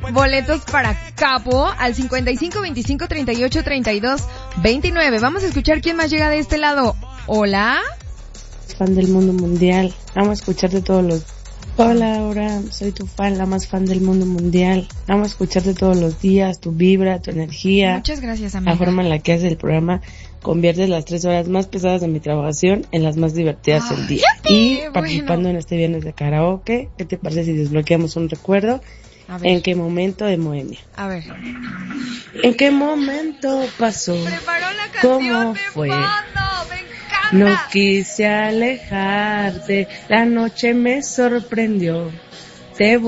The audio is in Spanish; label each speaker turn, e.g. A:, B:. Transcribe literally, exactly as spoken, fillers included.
A: boletos para Capo al cincuenta y cinco veinticinco treinta y ocho treinta y dos veintinueve. Vamos a escuchar quién más llega de este lado. Hola.
B: Fan del mundo mundial. Amo escucharte todos los... Hola, Aura. Soy tu fan, la más fan del mundo mundial. Amo escucharte todos los días, tu vibra, tu energía.
A: Muchas gracias, amiga.
B: La forma en la que haces el programa conviertes las tres horas más pesadas de mi trabajación en las más divertidas del día. Y participando bueno. en este viernes de karaoke, ¿qué te parece si desbloqueamos un recuerdo? ¿En qué momento de Moenia?
A: A ver.
B: ¿En qué momento pasó?
A: Preparó la canción
B: ¿Cómo
A: de
B: fue?
A: fondo. Me encanta.
B: No quise alejarte, la noche me sorprendió. Te